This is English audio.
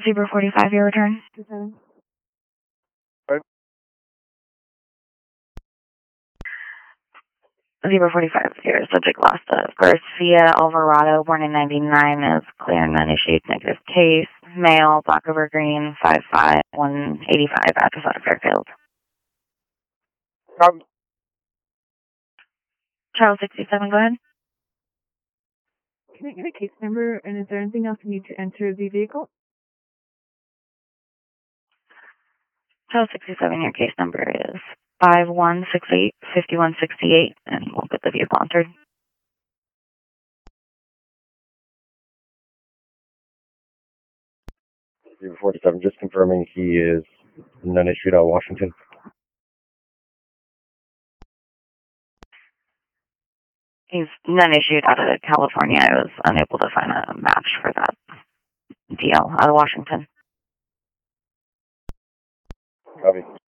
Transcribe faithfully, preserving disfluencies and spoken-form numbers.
Zebra forty-five, your return. Right. Zebra forty-five, your subject lost of Garcia Alvarado, born in ninety-nine, is clear and unissued, negative case, male, black over green, five five, one eighty-five, address out of Fairfield. Um, Charles sixty-seven, go ahead. Can I get a case number, and is there anything else you need to enter the vehicle? Charles sixty-seven, your case number is five one six eight, five one six eight, and we'll get the vehicle entered. Zebra forty-seven, just confirming he is non-issued out of Washington. He's none issued out of California. I was unable to find a match for that deal out of Washington. Copy.